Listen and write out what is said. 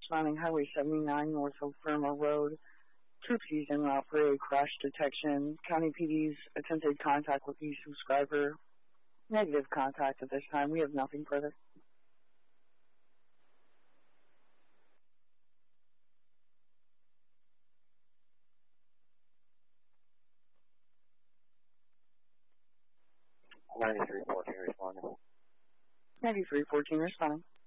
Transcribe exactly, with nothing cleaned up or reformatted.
Surrounding Highway seventy-nine north of Firma Road. Troops en route for a crash detection. County P D's attempted contact with the subscriber. Negative contact at this time. We have nothing further. ninety-three fourteen responding. ninety-three fourteen responding.